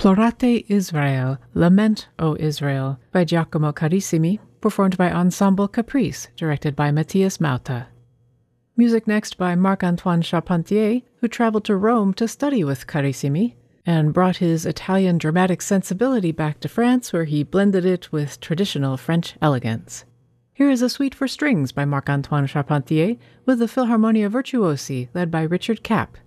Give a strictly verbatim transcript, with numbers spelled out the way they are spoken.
Plorate Israel, Lament, O Israel, by Giacomo Carissimi, performed by Ensemble Caprice, directed by Matthias Mauta. Music next by Marc-Antoine Charpentier, who traveled to Rome to study with Carissimi, and brought his Italian dramatic sensibility back to France, where he blended it with traditional French elegance. Here is a suite for strings by Marc-Antoine Charpentier, with the Philharmonia Virtuosi, led by Richard Kapp.